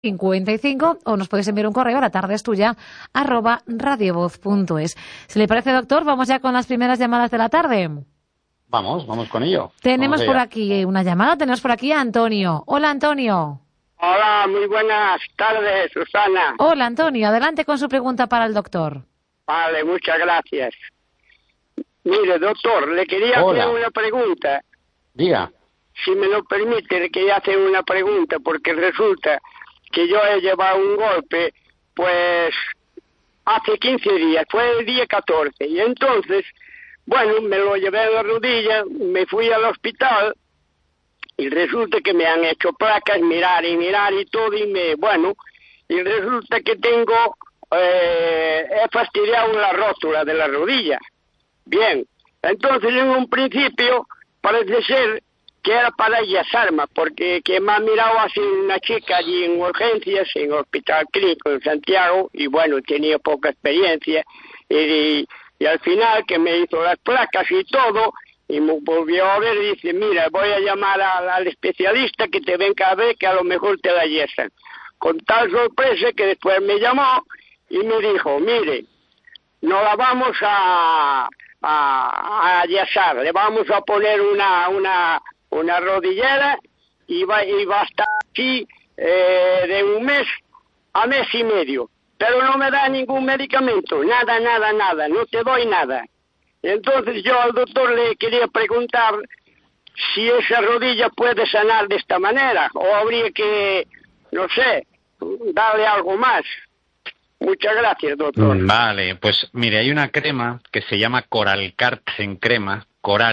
55 o nos podéis enviar un correo a latardestuya@radiovoz.es. Si le parece, doctor, vamos ya con las primeras llamadas de la tarde. Vamos con ello. Tenemos por aquí una llamada, tenemos por aquí a Antonio. Hola, Antonio. Hola, muy buenas tardes, Susana. Hola, Antonio, adelante con su pregunta para el doctor. Vale, muchas gracias. Mire, doctor, le quería hacer una pregunta. Diga. Si me lo permite, le quería hacer una pregunta, porque resulta que yo he llevado un golpe, pues, hace 15 días, fue el día 14, y entonces, bueno, me lo llevé a la rodilla, me fui al hospital, y resulta que me han hecho placas, mirar y todo, y y resulta que tengo, he fastidiado la rótula de la rodilla. Bien, entonces en un principio parece ser que era para yasarme, porque que me ha mirado así una chica allí en urgencias, en el Hospital Clínico en Santiago, y bueno, tenía poca experiencia, y al final que me hizo las placas y todo, y me volvió a ver y dice, mira, voy a llamar al especialista que te venga a ver, que a lo mejor te la yesan. Con tal sorpresa que después me llamó y me dijo, mire, no la vamos a yesar, le vamos a poner una rodillera y va a estar aquí de un mes a mes y medio, pero no me da ningún medicamento, nada, no te doy nada. Entonces yo al doctor le quería preguntar si esa rodilla puede sanar de esta manera o habría que, no sé, darle algo más. Muchas gracias, doctor. Vale, pues mire, hay una crema que se llama Coralcart en crema,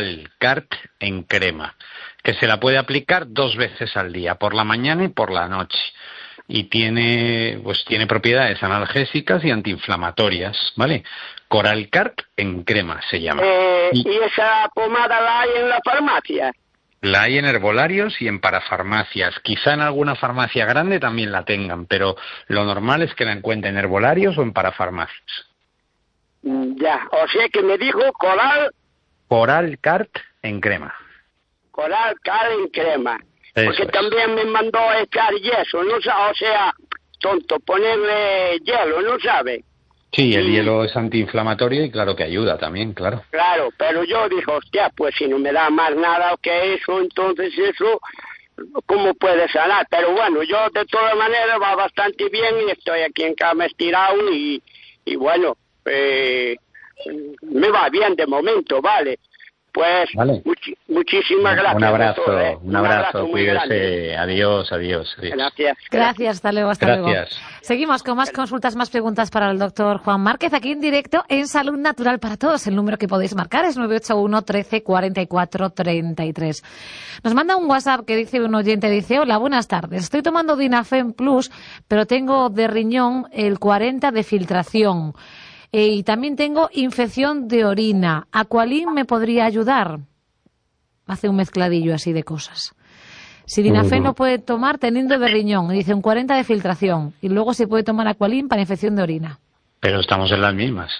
que se la puede aplicar 2 veces al día, por la mañana y por la noche. Y tiene propiedades analgésicas y antiinflamatorias, ¿vale? Coralcart en crema se llama. ¿Y esa pomada la hay en la farmacia? La hay en herbolarios y en parafarmacias. Quizá en alguna farmacia grande también la tengan, pero lo normal es que la encuentren en herbolarios o en parafarmacias. Ya, o sea que me dijo Coralcart en crema. Coralcart en crema. Eso porque es. también me mandó a echar yeso, ¿no? O sea, tonto, ponerle hielo, ¿no sabe? Sí, el hielo es antiinflamatorio y claro que ayuda también, claro. Claro, pero yo dije, hostia, pues si no me da más nada que eso, entonces eso, ¿cómo puede sanar? Pero bueno, yo de todas maneras va bastante bien y estoy aquí en cama estirado y bueno, me va bien de momento, ¿vale? Pues vale. Muchísimas gracias. Un abrazo, doctor, un abrazo, muy cuídese. grande. Adiós. Gracias, hasta luego. Gracias. Seguimos con más consultas, más preguntas para el doctor Juan Márquez, aquí en directo en Salud Natural para Todos. El número que podéis marcar es 981 13 44 33. Nos manda un WhatsApp que dice un oyente, dice, hola, buenas tardes. Estoy tomando Dinafen Plus, pero tengo de riñón el 40 de filtración. Y también tengo infección de orina. ¿Aqualin me podría ayudar? Hace un mezcladillo así de cosas. Si Dinafen no puede tomar teniendo de riñón, dice un 40 de filtración. Y luego se puede tomar Aqualin para infección de orina. Pero estamos en las mismas.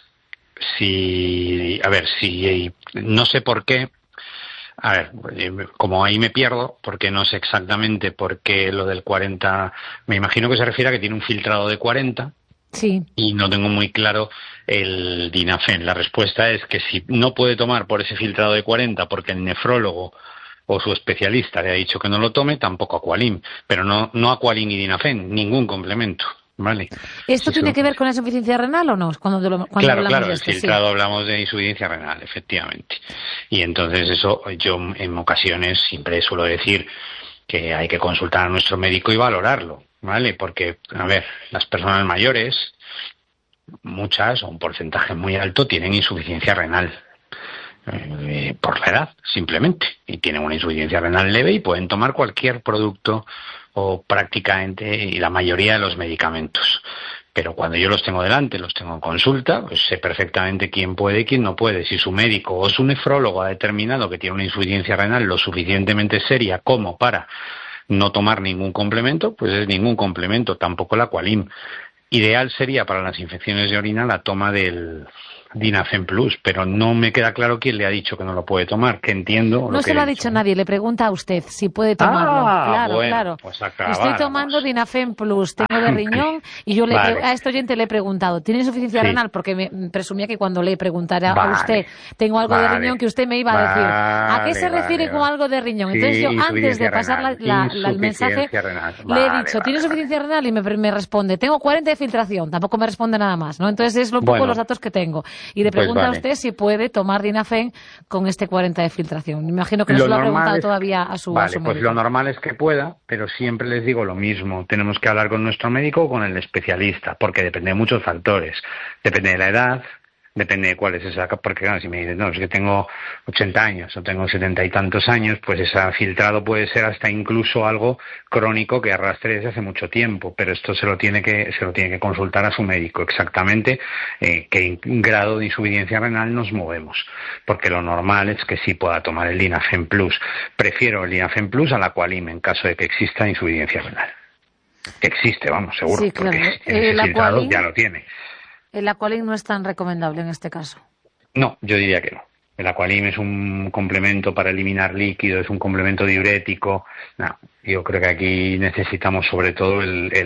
Si no sé por qué. A ver, como ahí me pierdo, porque no sé exactamente por qué lo del 40. Me imagino que se refiere a que tiene un filtrado de 40. Sí. Y no tengo muy claro el Dinafen. La respuesta es que si no puede tomar por ese filtrado de 40 porque el nefrólogo o su especialista le ha dicho que no lo tome, tampoco Aqualin. Pero no Aqualin y Dinafen, ningún complemento. Vale. ¿Esto tiene que ver con la insuficiencia renal o no? Cuando claro, hablamos de el esto, filtrado sí. Hablamos de insuficiencia renal, efectivamente. Y entonces eso yo en ocasiones siempre suelo decir que hay que consultar a nuestro médico y valorarlo. ¿Vale? Porque, a ver, las personas mayores, muchas o un porcentaje muy alto, tienen insuficiencia renal por la edad, simplemente. Y tienen una insuficiencia renal leve y pueden tomar cualquier producto o prácticamente y la mayoría de los medicamentos. Pero cuando yo los tengo delante, los tengo en consulta, pues sé perfectamente quién puede y quién no puede. Si su médico o su nefrólogo ha determinado que tiene una insuficiencia renal lo suficientemente seria como para no tomar ningún complemento, pues es ningún complemento, tampoco el Aqualin. Ideal sería para las infecciones de orina la toma del Dinafen Plus, pero no me queda claro quién le ha dicho que no lo puede tomar, que entiendo. No se lo ha dicho nadie, le pregunta a usted si puede tomarlo. Claro, bueno, claro. Pues estoy tomando Dinafen Plus, tengo de riñón y yo a este oyente le he preguntado, ¿tiene insuficiencia renal? Porque me presumía que cuando le preguntara a usted, tengo algo de riñón, que usted me iba a decir, ¿a qué se refiere con algo de riñón? Entonces yo antes de pasar el mensaje le he dicho, ¿tiene insuficiencia renal? Y me responde, tengo 40 de filtración, tampoco me responde nada más, ¿no? Entonces es un poco los datos que tengo. Y le pregunta a usted si puede tomar Dinafen con este 40 de filtración. Me imagino que no se lo ha preguntado todavía a su médico. Pues lo normal es que pueda, pero siempre les digo lo mismo. Tenemos que hablar con nuestro médico o con el especialista, porque depende de muchos factores. Depende de la edad, depende de cuál es esa... Porque claro, si me dices, no, es que tengo 80 años o tengo 70 y tantos años, pues ese filtrado puede ser hasta incluso algo crónico que arrastre desde hace mucho tiempo, pero esto se lo tiene que consultar a su médico exactamente qué grado de insuficiencia renal nos movemos, porque lo normal es que sí pueda tomar el Dinafen Plus. Prefiero el Dinafen Plus a la Qualim en caso de que exista insuficiencia renal. Que existe, vamos, seguro, sí, claro. Porque ese filtrado ya lo tiene. ¿El Aqualim no es tan recomendable en este caso? No, yo diría que no. El Aqualim es un complemento para eliminar líquido, es un complemento diurético. No, yo creo que aquí necesitamos sobre todo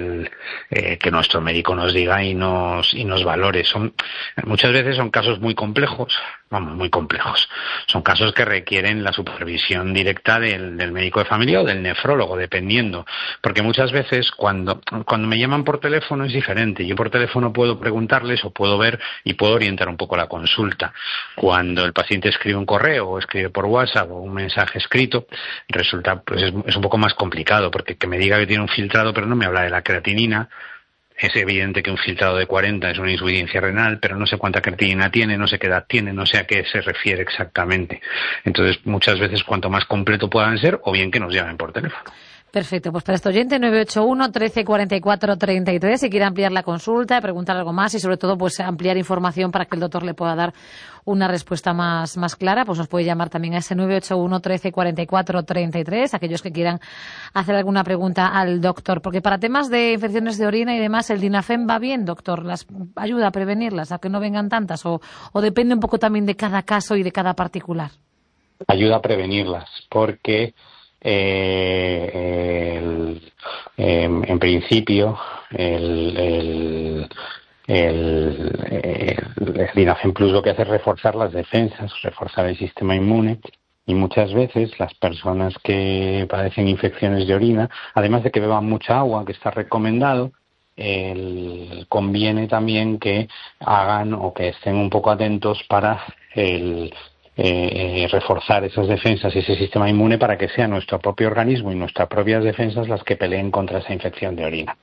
que nuestro médico nos diga y nos valore. Muchas veces son casos muy complejos, muy complejos. Son casos que requieren la supervisión directa del médico de familia o del nefrólogo, dependiendo. Porque muchas veces cuando me llaman por teléfono es diferente. Yo por teléfono puedo preguntarles o puedo ver y puedo orientar un poco la consulta. Cuando el paciente escribe un correo o escribe por WhatsApp o un mensaje escrito, resulta, pues es un poco más complicado, porque que me diga que tiene un filtrado pero no me habla de la creatinina. Es evidente que un filtrado de 40 es una insuficiencia renal, pero no sé cuánta creatinina tiene, no sé qué edad tiene, no sé a qué se refiere exactamente. Entonces, muchas veces, cuanto más completo puedan ser, o bien que nos llamen por teléfono. Perfecto, pues para este oyente 981 13 44 33, si quiere ampliar la consulta, preguntar algo más y sobre todo pues ampliar información para que el doctor le pueda dar una respuesta más clara, pues nos puede llamar también a ese 981 13 44 33, aquellos que quieran hacer alguna pregunta al doctor, porque para temas de infecciones de orina y demás el Dinafen va bien, doctor, las ayuda a prevenirlas, a que no vengan tantas, o depende un poco también de cada caso y de cada particular. Ayuda a prevenirlas, porque en principio el Dinafen Plus lo que hace es reforzar las defensas, reforzar el sistema inmune, y muchas veces las personas que padecen infecciones de orina, además de que beban mucha agua, que está recomendado, conviene también que hagan o que estén un poco atentos para reforzar esas defensas y ese sistema inmune para que sea nuestro propio organismo y nuestras propias defensas las que peleen contra esa infección de orina.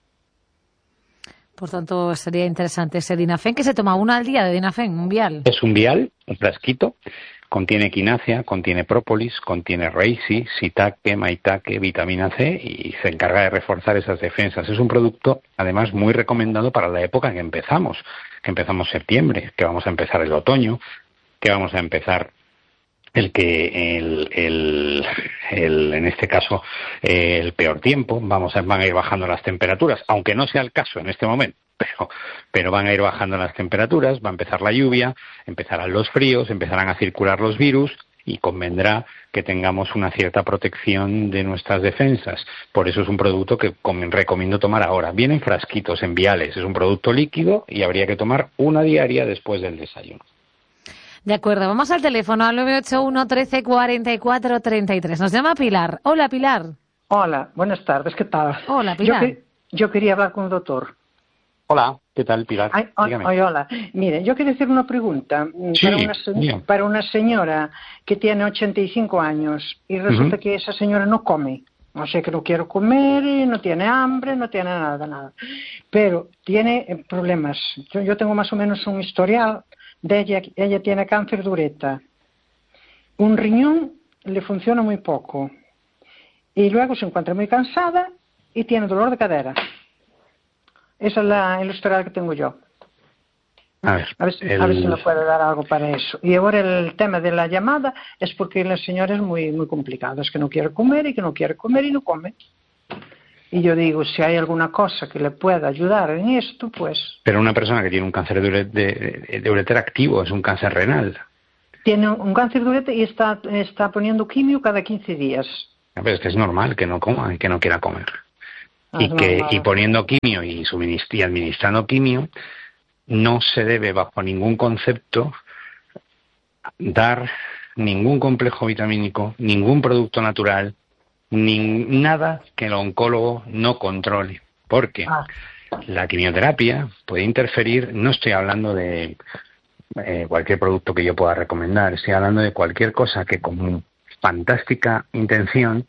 Por tanto, sería interesante ese Dinafen, que se toma uno al día de Dinafen, un vial. Es un vial, un frasquito, contiene equinacia, contiene própolis, contiene reishi, shiitake, maitake, vitamina C y se encarga de reforzar esas defensas. Es un producto, además, muy recomendado para la época en que empezamos septiembre, que vamos a empezar el otoño, que vamos a empezar en este caso el peor tiempo, van a ir bajando las temperaturas, aunque no sea el caso en este momento, pero van a ir bajando las temperaturas, va a empezar la lluvia, empezarán los fríos, empezarán a circular los virus y convendrá que tengamos una cierta protección de nuestras defensas. Por eso es un producto que recomiendo tomar ahora. Viene en frasquitos, en viales, es un producto líquido y habría que tomar una diaria después del desayuno. De acuerdo, vamos al teléfono al 981 13 44 33. Nos llama Pilar. Hola, Pilar. Hola, buenas tardes, ¿qué tal? Hola, Pilar. Yo quería hablar con el doctor. Hola, ¿qué tal, Pilar? Hola. Mire, yo quería hacer una pregunta para una señora que tiene 85 años y resulta que esa señora no come. No sé, que no quiere comer, no tiene hambre, no tiene nada. Pero tiene problemas. Yo tengo más o menos un historial de ella tiene cáncer de ureta. Un riñón le funciona muy poco. Y luego se encuentra muy cansada y tiene dolor de cadera. Esa es el historial que tengo yo. A ver si me puede dar algo para eso. Y ahora el tema de la llamada es porque la señora es muy, muy complicada. Es que no quiere comer y que no quiere comer y no come. Y yo digo, si hay alguna cosa que le pueda ayudar en esto, pues... Pero una persona que tiene un cáncer de ureter activo, es un cáncer renal. Tiene un cáncer de ureter y está poniendo quimio cada 15 días. Pero es que es normal que no coma y que no quiera comer. Y poniendo quimio y administrando quimio, no se debe bajo ningún concepto dar ningún complejo vitamínico, ningún producto natural, nada que el oncólogo no controle, porque la quimioterapia puede interferir. No estoy hablando de cualquier producto que yo pueda recomendar, estoy hablando de cualquier cosa que con fantástica intención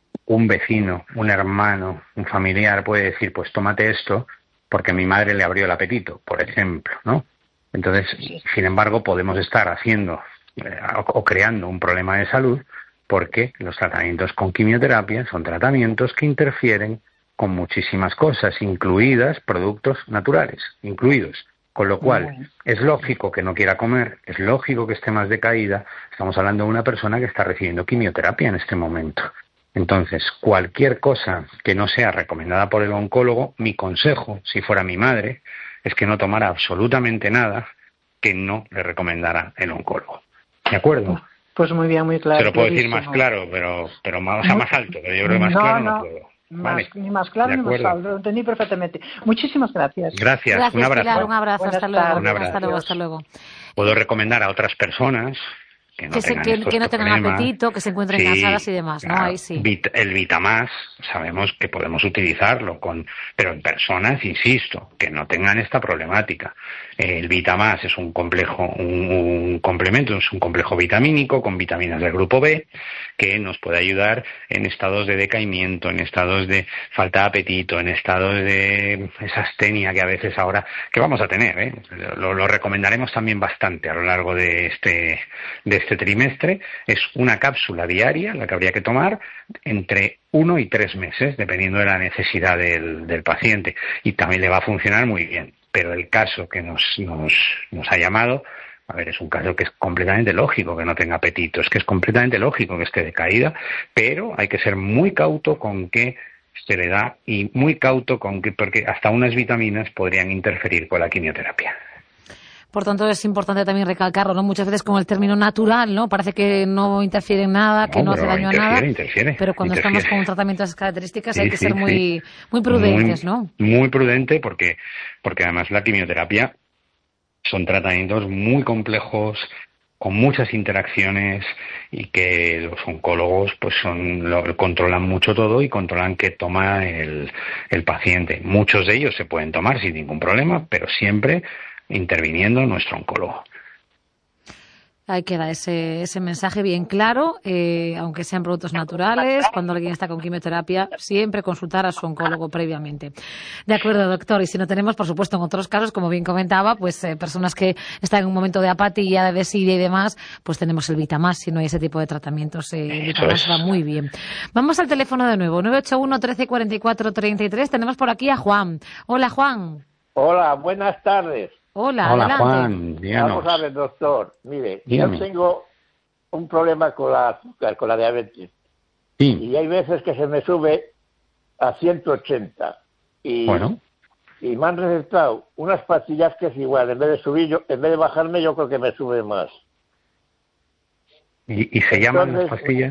un vecino, un hermano, un familiar puede decir, pues tómate esto porque mi madre le abrió el apetito, por ejemplo, ¿no? Entonces, sin embargo, podemos estar haciendo o creando un problema de salud porque los tratamientos con quimioterapia son tratamientos que interfieren con muchísimas cosas, incluidas productos naturales, incluidos. Con lo cual, es lógico que no quiera comer, es lógico que esté más decaída. Estamos hablando de una persona que está recibiendo quimioterapia en este momento. Entonces, cualquier cosa que no sea recomendada por el oncólogo, mi consejo, si fuera mi madre, es que no tomara absolutamente nada que no le recomendara el oncólogo. ¿De acuerdo? Pues muy bien, muy claro. Se lo puedo decir más claro, pero más alto, pero yo creo que más claro no puedo. Vale. Ni más claro ni más alto, lo entendí perfectamente. Muchísimas gracias. Gracias, un abrazo. Pilar, un abrazo, hasta luego. Hasta luego. Puedo recomendar a otras personas que no tengan apetito, que se encuentren cansadas y demás, ¿no? Ahí sí. El Vitamás, sabemos que podemos utilizarlo, pero en personas, insisto, que no tengan esta problemática. El Vitamás es un complemento, es un complejo vitamínico con vitaminas del grupo B que nos puede ayudar en estados de decaimiento, en estados de falta de apetito, en estados de esa astenia que a veces ahora, que vamos a tener, lo recomendaremos también bastante a lo largo de este trimestre. Es una cápsula diaria la que habría que tomar entre 1 y 3 meses, dependiendo de la necesidad del paciente, y también le va a funcionar muy bien. Pero el caso que nos ha llamado, a ver, es un caso que es completamente lógico que no tenga apetito, es que es completamente lógico que esté decaída, pero hay que ser muy cauto con qué se le da y muy cauto porque hasta unas vitaminas podrían interferir con la quimioterapia. Por tanto, es importante también recalcarlo, ¿no? Muchas veces con el término natural, ¿no? Parece que no interfiere en nada, que no hace daño a nada. Pero cuando estamos con un tratamiento de esas características hay que ser muy prudentes, ¿no? Muy prudente porque además la quimioterapia son tratamientos muy complejos, con muchas interacciones y que los oncólogos pues controlan mucho todo y controlan qué toma el paciente. Muchos de ellos se pueden tomar sin ningún problema, pero siempre interviniendo nuestro oncólogo. Ahí queda ese mensaje bien claro, aunque sean productos naturales, cuando alguien está con quimioterapia, siempre consultar a su oncólogo previamente. De acuerdo, doctor, y si no tenemos, por supuesto, en otros casos, como bien comentaba, pues personas que están en un momento de apatía, de desidia y demás, pues tenemos el Vitamás, si no hay ese tipo de tratamientos, el Vitamás va muy bien. Vamos al teléfono de nuevo, 981 13 44 33, tenemos por aquí a Juan. Hola, Juan. Hola, buenas tardes. Hola, adelante. Juan, díganos. Vamos a ver, doctor. Mire, yo tengo un problema con la azúcar, con la diabetes. Sí. Y hay veces que se me sube a 180. Y me han recetado unas pastillas que es igual. En vez de bajarme, yo creo que me sube más. ¿Y se llaman las pastillas?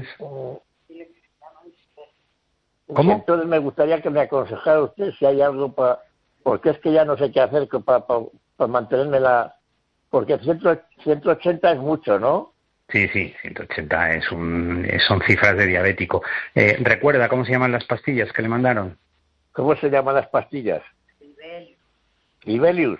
¿Cómo? Entonces me gustaría que me aconsejara usted si hay algo para... Porque es que ya no sé qué hacer para mantenerme porque 180 es mucho, ¿no? Sí, 180 son cifras de diabético. ¿Recuerda cómo se llaman las pastillas que le mandaron? ¿Cómo se llaman las pastillas? Libelius,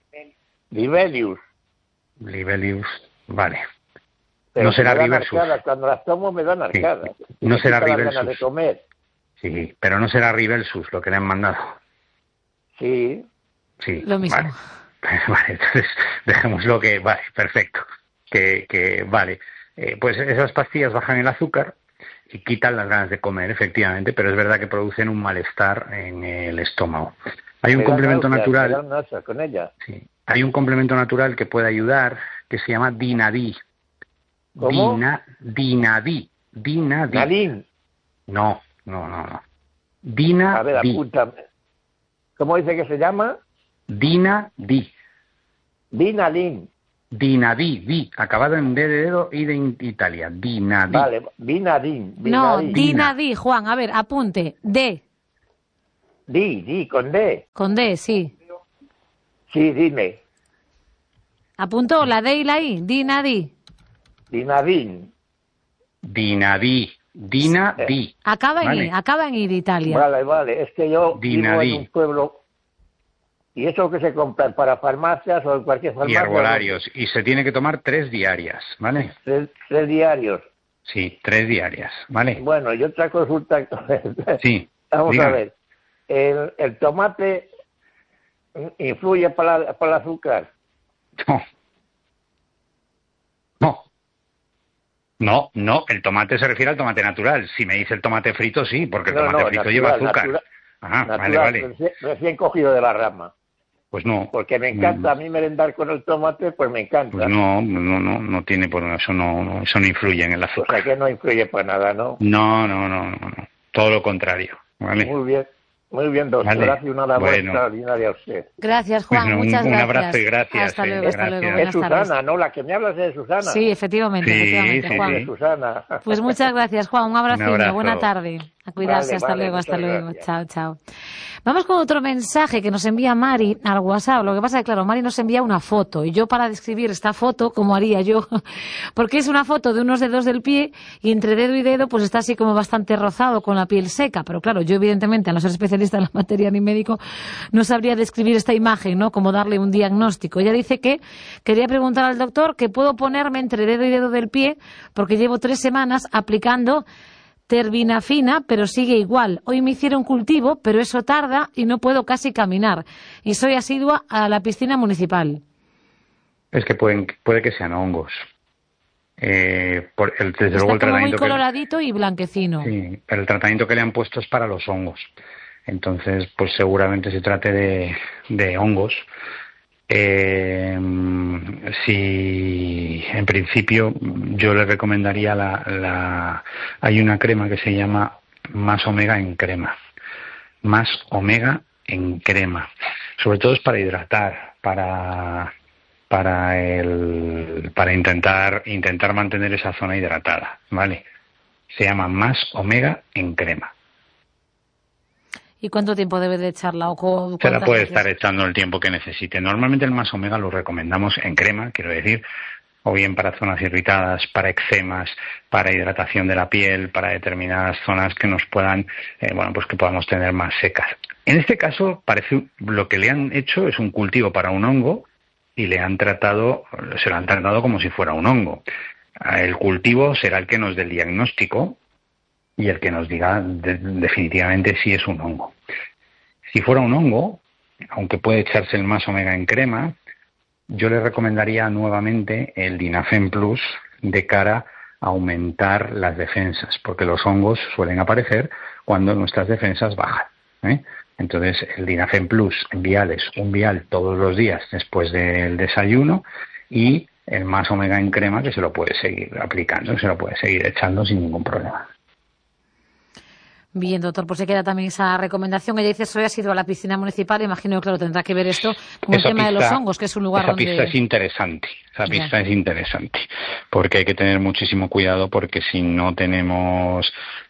vale. Pero no será Riversus. Cuando las tomo me dan arcadas. Sí. No será Riversus. De comer. Sí, pero no será Riversus lo que le han mandado. Sí. Lo mismo. Vale, entonces dejémoslo vale, perfecto. Vale. Pues esas pastillas bajan el azúcar y quitan las ganas de comer, efectivamente, pero es verdad que producen un malestar en el estómago. Hay un complemento natural. Con ella. Sí. Hay un complemento natural que puede ayudar que se llama Dinadí. ¿Cómo? Dinadí. ¿Nalín? No. Dinadi. A ver, apúntame. ¿Cómo dice que se llama? Dinadi. Dinalin. Dinadi, acabado en D de dedo y de Italia. Dinadi. Vale, Dinadin. No, Dinadi, Juan, a ver, apunte. D. Con D. Con D, sí. Sí, dime. ¿Apuntó la D y la I? Dinadi. Dinadin. Dinadi. Acaba en I, acaba en I de Italia. Vale, es que yo vivo en un pueblo y eso que se compra para farmacias o en cualquier farmacia. Y herbolarios, y se tiene que tomar 3 diarias, ¿vale? 3 diarios. Sí, 3 diarias, ¿vale? Bueno, y otra consulta. Sí. Vamos a ver. ¿El tomate influye para el azúcar? No, el tomate se refiere al tomate natural. Si me dice el tomate frito, sí, porque el tomate frito natural, lleva azúcar. Natural, vale. Recién cogido de la rama. Pues no. Porque me encanta a mí merendar con el tomate, pues me encanta. Pues no tiene por eso no influye en el azúcar. O sea que no influye para nada, ¿no? No. Todo lo contrario, ¿vale? Muy bien, doctor. Vale. Gracias, una labor extraordinaria a usted. Gracias, Juan. Pues muchas gracias. Un abrazo y gracias. Hasta luego. Es Susana, ¿no? La que me hablas es Susana. Sí, efectivamente, Juan. Sí, Susana. Pues muchas gracias, Juan. Un abrazo. Buena tarde. A cuidarse. Vale, hasta luego. Chao. Vamos con otro mensaje que nos envía Mari al WhatsApp. Lo que pasa es que, claro, Mari nos envía una foto. Y yo, para describir esta foto, ¿cómo haría yo? Porque es una foto de unos dedos del pie y entre dedo y dedo pues está así como bastante rozado con la piel seca. Pero claro, yo evidentemente, al no ser especialista en la materia ni médico, no sabría describir esta imagen, ¿no? Como darle un diagnóstico. Ella dice que quería preguntar al doctor que puedo ponerme entre dedo y dedo del pie porque llevo 3 semanas aplicando terbinafina, pero sigue igual. Hoy me hicieron cultivo, pero eso tarda y no puedo casi caminar. Y soy asidua a la piscina municipal. Es que puede que sean hongos. Desde luego el tratamiento muy coloradito y blanquecino. Sí, pero el tratamiento que le han puesto es para los hongos. Entonces, pues seguramente se trate de hongos. Si en principio yo le recomendaría hay una crema que se llama Más Omega en crema. Más Omega en crema. Sobre todo es para hidratar, para intentar mantener esa zona hidratada, ¿vale? Se llama Más Omega en crema. ¿Y cuánto tiempo debe de echarla? Se la puede estar echando el tiempo que necesite. Normalmente el Más Omega lo recomendamos en crema, quiero decir, o bien para zonas irritadas, para eczemas, para hidratación de la piel, para determinadas zonas que nos puedan, pues que podamos tener más secas. En este caso, parece lo que le han hecho es un cultivo para un hongo y se lo han tratado como si fuera un hongo. El cultivo será el que nos dé el diagnóstico y el que nos diga definitivamente si es un hongo. Si fuera un hongo, aunque puede echarse el Más Omega en crema, yo le recomendaría nuevamente el Dinafen Plus de cara a aumentar las defensas, porque los hongos suelen aparecer cuando nuestras defensas bajan, ¿eh? Entonces el Dinafen Plus en viales, un vial todos los días después del desayuno, y el Más Omega en crema que se lo puede seguir aplicando, se lo puede seguir echando sin ningún problema. Bien, doctor, pues se queda también esa recomendación. Ella dice, soy asiduo a la piscina municipal. Imagino que, claro, tendrá que ver esto con el tema de los hongos, que es un lugar donde... Esa pista es interesante, porque hay que tener muchísimo cuidado, porque si no tenemos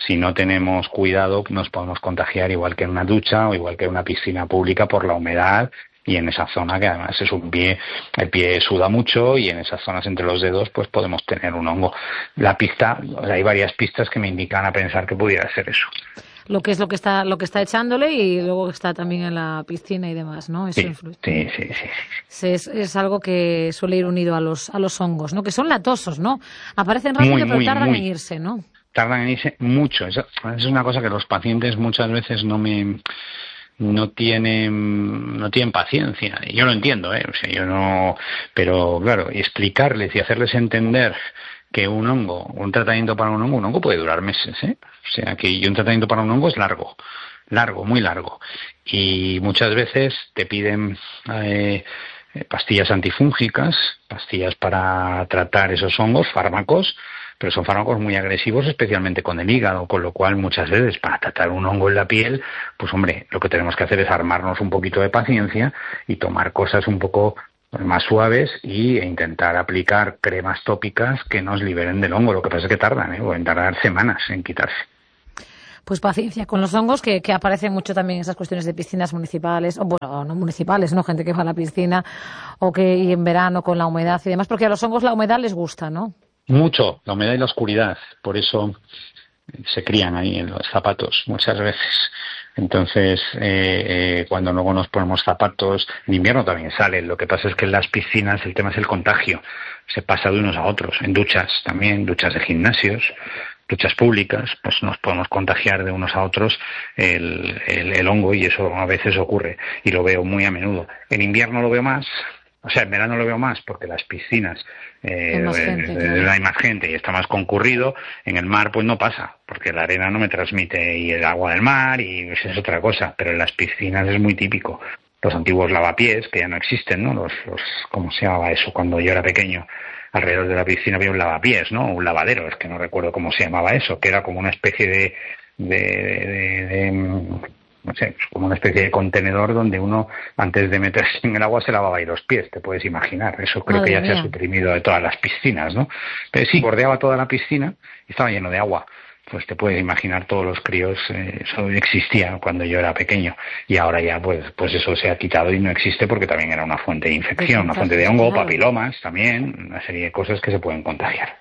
cuidado nos podemos contagiar igual que en una ducha o igual que en una piscina pública por la humedad. Y en esa zona, que además es el pie suda mucho, y en esas zonas entre los dedos pues podemos tener un hongo. Hay varias pistas que me indican a pensar que pudiera ser eso. Lo que está echándole, y luego está también en la piscina y demás, ¿no? Eso influye. Sí. Es algo que suele ir unido a los hongos, ¿no? Que son latosos, ¿no? Aparecen rápido, pero tardan en irse, ¿no? Tardan en irse mucho. Es una cosa que los pacientes muchas veces no tienen paciencia. Yo lo entiendo, o sea, pero claro, explicarles y hacerles entender que un tratamiento para un hongo puede durar meses, o sea, que un tratamiento para un hongo es largo, muy largo, y muchas veces te piden pastillas antifúngicas, pastillas para tratar esos hongos, fármacos, pero son fármacos muy agresivos, especialmente con el hígado, con lo cual muchas veces para tratar un hongo en la piel, pues hombre, lo que tenemos que hacer es armarnos un poquito de paciencia y tomar cosas un poco más suaves e intentar aplicar cremas tópicas que nos liberen del hongo. Lo que pasa es que tardan, pueden tardar semanas en quitarse. Pues paciencia con los hongos, que aparecen mucho también esas cuestiones de piscinas municipales, o bueno, no municipales, ¿no? Gente que va a la piscina, y en verano con la humedad y demás, porque a los hongos la humedad les gusta, ¿no? Mucho, la humedad y la oscuridad, por eso se crían ahí en los zapatos muchas veces. Entonces, cuando luego nos ponemos zapatos, en invierno también salen. Lo que pasa es que en las piscinas el tema es el contagio. Se pasa de unos a otros. En duchas también, duchas de gimnasios, duchas públicas, pues nos podemos contagiar de unos a otros el hongo, y eso a veces ocurre. Y lo veo muy a menudo. En invierno lo veo más. O sea, en verano lo veo más porque las piscinas hay más gente y está más concurrido. En el mar pues no pasa, porque la arena no me transmite y el agua del mar y es otra cosa, pero en las piscinas es muy típico. Los antiguos lavapiés, que ya no existen, ¿no? Los ¿cómo se llamaba eso? Cuando yo era pequeño, alrededor de la piscina había un lavapiés, ¿no? Un lavadero, es que no recuerdo cómo se llamaba eso, que era como una especie no sé, como una especie de contenedor donde uno, antes de meterse en el agua, se lavaba ahí los pies, te puedes imaginar. Eso creo que ya se ha suprimido de todas las piscinas, ¿no? Pero sí, bordeaba toda la piscina y estaba lleno de agua. Pues te puedes imaginar todos los críos, eso existía cuando yo era pequeño, y ahora ya pues eso se ha quitado y no existe, porque también era una fuente de infección, una fuente de hongo, papilomas también, una serie de cosas que se pueden contagiar.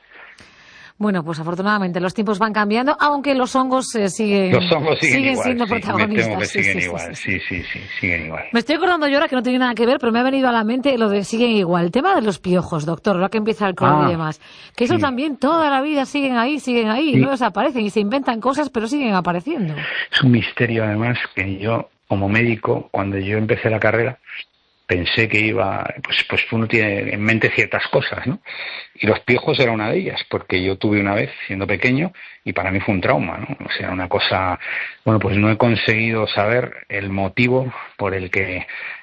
Bueno, pues afortunadamente los tiempos van cambiando, aunque los hongos siguen igual, siendo protagonistas. Me temo que siguen igual, sí, siguen igual. Me estoy acordando yo ahora que no tiene nada que ver, pero me ha venido a la mente lo de siguen igual. El tema de los piojos, doctor, ahora que empieza el COVID y demás. Que eso también toda la vida siguen ahí, y no desaparecen, y se inventan cosas, pero siguen apareciendo. Es un misterio, además, que yo, como médico, cuando yo empecé la carrera, pensé que iba, pues uno tiene en mente ciertas cosas, ¿no? Y los piojos era una de ellas, porque yo tuve una vez siendo pequeño y para mí fue un trauma, ¿no? O sea, una cosa, bueno, pues no he conseguido saber el motivo por el que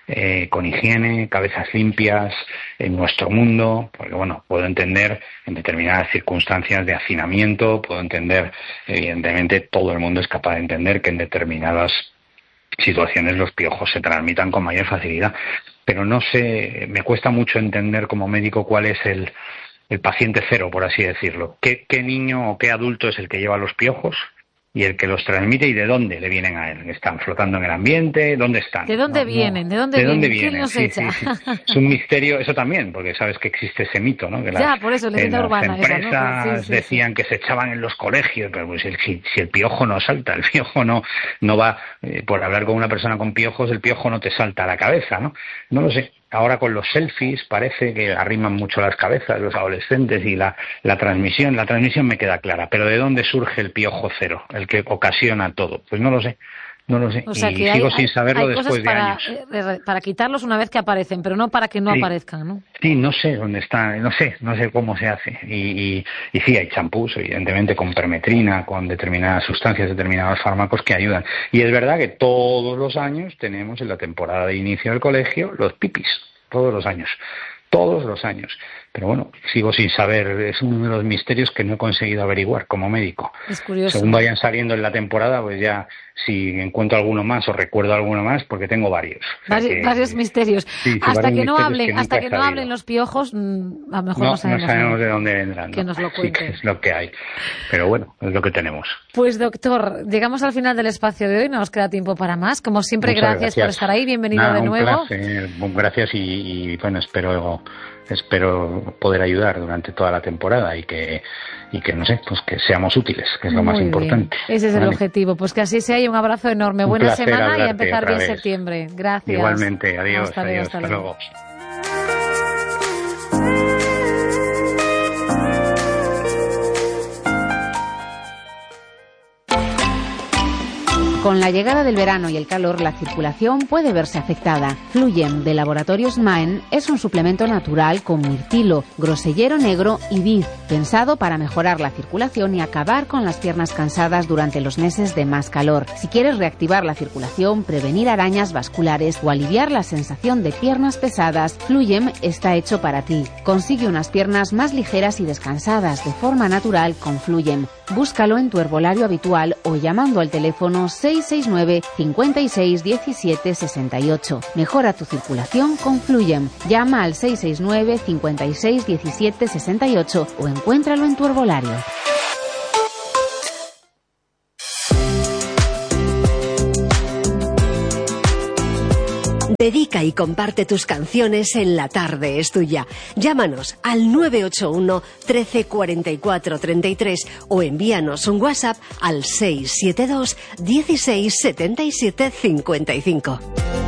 con higiene, cabezas limpias, en nuestro mundo, porque bueno, puedo entender en determinadas circunstancias de hacinamiento, puedo entender, evidentemente todo el mundo es capaz de entender que en determinadas situaciones los piojos se transmitan con mayor facilidad, pero no sé, me cuesta mucho entender como médico cuál es el paciente cero, por así decirlo. ¿Qué niño o qué adulto es el que lleva los piojos y el que los transmite, y de dónde le vienen a él? ¿Están flotando en el ambiente? ¿Dónde están? ¿De dónde vienen? ¿De dónde vienen? ¿Quién los echa? Sí. Es un misterio, eso también, porque sabes que existe ese mito, ¿no? Que por eso, leyenda urbana. Las empresas decían que se echaban en los colegios, pero pues si el piojo no salta, el piojo no va, por hablar con una persona con piojos, el piojo no te salta a la cabeza, ¿no? No lo sé. Ahora con los selfies parece que arriman mucho las cabezas los adolescentes, y la transmisión me queda clara, pero ¿de dónde surge el piojo cero, el que ocasiona todo? Pues no lo sé. O sea, y sigo sin saberlo después de años. Para quitarlos una vez que aparecen, pero no para que no aparezcan, ¿no? Sí, no sé dónde están, no sé cómo se hace. Y sí, hay champús, evidentemente, con permetrina, con determinadas sustancias, determinados fármacos que ayudan. Y es verdad que todos los años tenemos en la temporada de inicio del colegio los pipis, todos los años. Pero bueno, sigo sin saber, es uno de los misterios que no he conseguido averiguar como médico. Es curioso. Según vayan saliendo en la temporada, pues ya si encuentro alguno más o recuerdo alguno más, porque tengo varios. Varios misterios. Sí, hasta que no hablen los piojos, a lo mejor no sabemos de dónde vendrán. Que nos lo cuenten. Sí, es lo que hay. Pero bueno, es lo que tenemos. Pues doctor, llegamos al final del espacio de hoy, no nos queda tiempo para más. Como siempre, gracias por estar ahí, bienvenido de nuevo. Gracias y bueno, espero poder ayudar durante toda la temporada y que no sé, pues que seamos útiles, que es lo más importante. Ese es el objetivo, pues que así sea, y un abrazo enorme. Buena semana y a empezar bien septiembre. Gracias. Igualmente, adiós, hasta luego. Con la llegada del verano y el calor, la circulación puede verse afectada. Fluyem de Laboratorios Maen es un suplemento natural con mirtilo, grosellero negro y vid, pensado para mejorar la circulación y acabar con las piernas cansadas durante los meses de más calor. Si quieres reactivar la circulación, prevenir arañas vasculares o aliviar la sensación de piernas pesadas, Fluyem está hecho para ti. Consigue unas piernas más ligeras y descansadas de forma natural con Fluyem. Búscalo en tu herbolario habitual o llamando al teléfono 669 56 17 68. Mejora tu circulación con Fluyem. Llama al 669 56 17 68 o encuéntralo en tu herbolario. Dedica y comparte tus canciones en La Tarde es Tuya. Llámanos al 981 13 44 33 o envíanos un WhatsApp al 672 16 77 55.